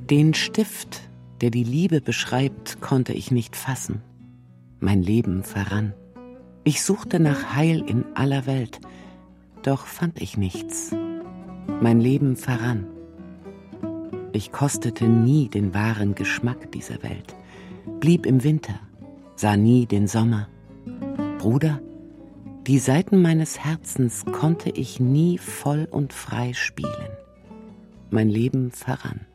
Den Stift, der die Liebe beschreibt, konnte ich nicht fassen. Mein Leben verrann. Ich suchte nach Heil in aller Welt, doch fand ich nichts. Mein Leben verrann. Ich kostete nie den wahren Geschmack dieser Welt, blieb im Winter, sah nie den Sommer. Bruder, die Saiten meines Herzens konnte ich nie voll und frei spielen. Mein Leben verrann.